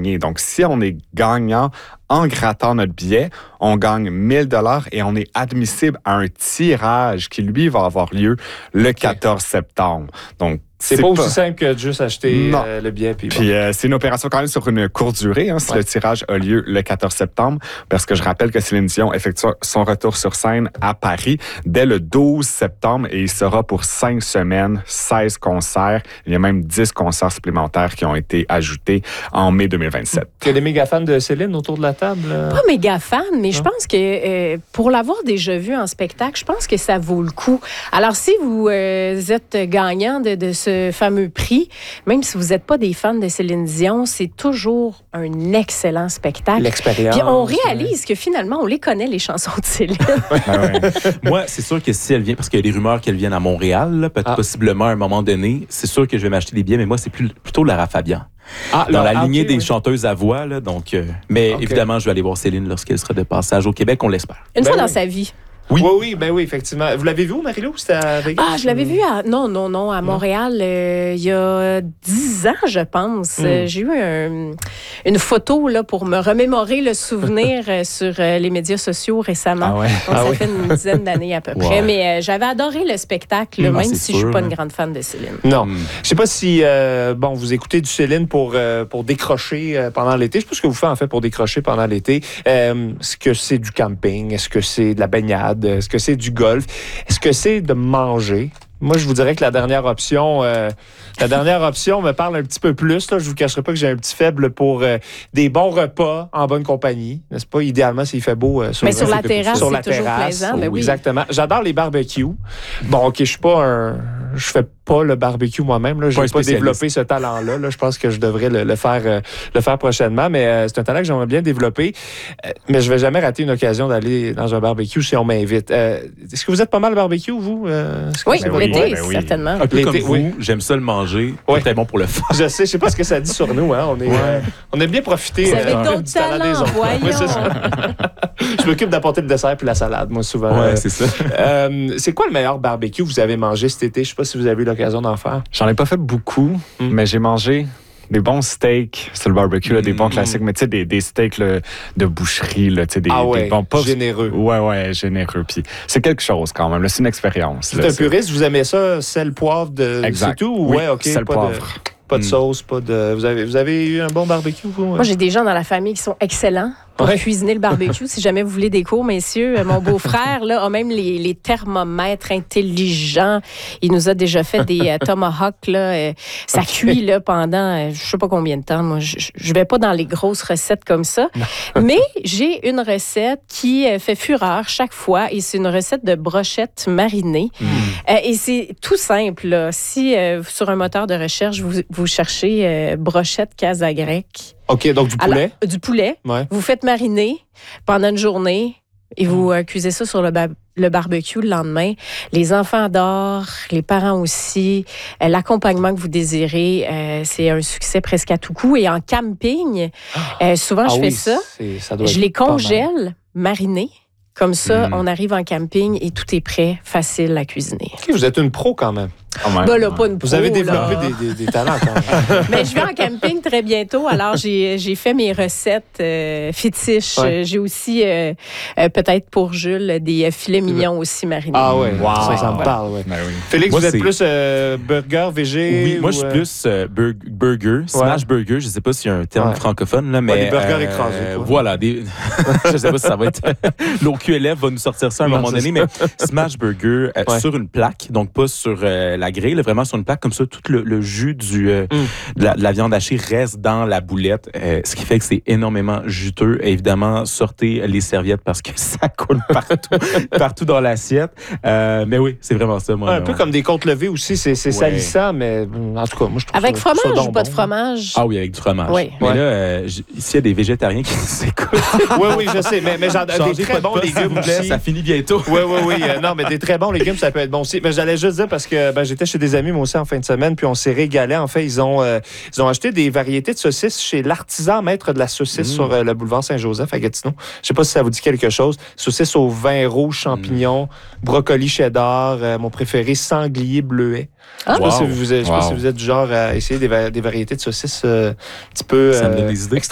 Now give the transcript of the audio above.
gagner. Donc, si on est gagnant en grattant notre billet, on gagne 1 000 $ et on est admissible à un tirage qui, lui, va avoir lieu le 14 septembre. Donc, c'est pas aussi simple que de juste acheter le billet. Puis c'est une opération quand même sur une courte durée, si le tirage a lieu le 14 septembre, parce que je rappelle que Céline Dion effectue son retour sur scène à Paris dès le 12 septembre et il sera pour 5 semaines, 16 concerts. Il y a même 10 concerts supplémentaires qui ont été ajoutés en mai 2027. Il y a des méga fans de Céline autour de la table? Pas méga fans, mais je pense que pour l'avoir déjà vu en spectacle, je pense que ça vaut le coup. Alors, si vous êtes gagnant de ce fameux prix, même si vous n'êtes pas des fans de Céline Dion, c'est toujours un excellent spectacle. L'expérience. Puis on réalise que finalement, on les connaît, les chansons de Céline. Moi, c'est sûr que si elle vient, parce qu'il y a des rumeurs qu'elle vienne à Montréal, là, possiblement à un moment donné, c'est sûr que je vais m'acheter des billets, mais moi, c'est plutôt Lara Fabian. Dans la lignée des chanteuses à voix, là, donc, mais évidemment, je vais aller voir Céline lorsqu'elle sera de passage au Québec, on l'espère. Une fois dans sa vie. Oui, effectivement. Vous l'avez vu où, Marie-Lou? C'était à Vegas? Je l'avais vu à Montréal il y a 10 ans, je pense. J'ai eu une photo là, pour me remémorer le souvenir sur les médias sociaux récemment. Ça fait une dizaine d'années à peu près. Mais j'avais adoré le spectacle, même si je ne suis pas une grande fan de Céline. Non. Je ne sais pas si vous écoutez du Céline pour décrocher pendant l'été. Je ne sais pas ce que vous faites en fait pour décrocher pendant l'été. Est-ce que c'est du camping? Est-ce que c'est de la baignade? Est-ce que c'est du golf? Est-ce que c'est de manger? Moi, je vous dirais que la dernière option me parle un petit peu plus. Là. Je vous cacherai pas que j'ai un petit faible pour des bons repas en bonne compagnie. N'est-ce pas? Idéalement, s'il fait beau. Mais sur la terrasse, c'est toujours plaisant. Oui. Exactement. J'adore les barbecues. Bon, OK, je fais pas le barbecue moi-même. Je n'ai pas développé ce talent-là. Là. Je pense que je devrais le faire prochainement. Mais c'est un talent que j'aimerais bien développer. Mais je vais jamais rater une occasion d'aller dans un barbecue si on m'invite. Est-ce que vous êtes pas mal barbecue, vous? Oui, l'été, certainement. Un peu comme vous, j'aime ça le manger. C'est très bon pour le faire. Je sais pas ce que ça dit sur nous. Hein. On aime bien profiter vous avez d'autres talents, des autres. Voyons. C'est ça. Je m'occupe d'apporter le dessert puis la salade, moi, souvent. Oui, c'est ça. C'est quoi le meilleur barbecue que vous avez mangé cet été? Je sais pas si vous avez eu l'occasion d'en faire. J'en ai pas fait beaucoup, mais j'ai mangé des bons steaks sur le barbecue, là, des bons classiques, mais tu sais, des steaks là, de boucherie, là, tu sais, des bons pas généreux. Ouais, généreux. Puis c'est quelque chose quand même, là, c'est une expérience. C'est un puriste, vous aimez ça, sel, poivre, c'est tout? Oui, sel, poivre. Pas de sauce, pas de... Vous avez eu un bon barbecue, vous? Moi, j'ai des gens dans la famille qui sont excellents pour cuisiner le barbecue. Si jamais vous voulez des cours, messieurs, mon beau-frère là, a même les thermomètres intelligents. Il nous a déjà fait des tomahawks. Là, ça cuit là, pendant je sais pas combien de temps. Moi, je vais pas dans les grosses recettes comme ça. Mais j'ai une recette qui fait fureur chaque fois et c'est une recette de brochettes marinées. Et c'est tout simple. Là. Si sur un moteur de recherche, vous cherchez brochettes Casagrec. OK, donc du poulet? Alors, du poulet. Ouais. Vous faites mariner pendant une journée et vous cuisez ça sur le barbecue le lendemain. Les enfants adorent, les parents aussi. L'accompagnement que vous désirez, c'est un succès presque à tout coup. Et en camping, souvent, je fais ça. Je les congèle marinés. Comme ça, on arrive en camping et tout est prêt, facile à cuisiner. OK, vous êtes une pro quand même. Ben là, pas une pro, vous avez développé des talents quand même. Mais je vais en camping très bientôt. Alors, j'ai fait mes recettes fétiches. Ouais. J'ai aussi, peut-être pour Jules, des filets mignons aussi marinés. Ah oui, ça me parle. Ouais. Ben oui. Félix, moi, vous êtes plus burger, végé? Oui, moi, je suis plus burger, smash burger. Je ne sais pas s'il y a un terme francophone, là, mais... des burgers écrasés. Voilà. Je ne sais pas si ça va être... L'OQLF va nous sortir ça à un moment donné, mais smash burger sur une plaque, donc pas sur... la grille, vraiment sur une plaque, comme ça, tout le jus de la viande hachée reste dans la boulette, ce qui fait que c'est énormément juteux. Et évidemment, sortez les serviettes parce que ça coule partout dans l'assiette. Mais oui, c'est vraiment ça. Moi, un peu comme des côtes levées aussi, c'est salissant, mais en tout cas, moi, je trouve avec fromage ou pas de fromage? Ah oui, avec du fromage. Oui. Mais là, ici, il y a des végétariens qui s'écoutent. Oui, je sais, mais j'en ai des très bons légumes aussi. Ça finit bientôt. Oui. Non, mais des très bons légumes, ça peut être bon aussi. Mais j'allais juste dire parce que j'étais chez des amis, moi aussi, en fin de semaine, puis on s'est régalé. En fait, ils ont acheté des variétés de saucisses chez l'artisan maître de la saucisse sur le boulevard Saint-Joseph à Gatineau. Je sais pas si ça vous dit quelque chose. Saucisses au vin rouge, champignons, brocoli cheddar, mon préféré, sanglier bleuet. Je ne sais pas si vous êtes du genre à essayer des variétés de saucisses un petit peu ça me donne des idées.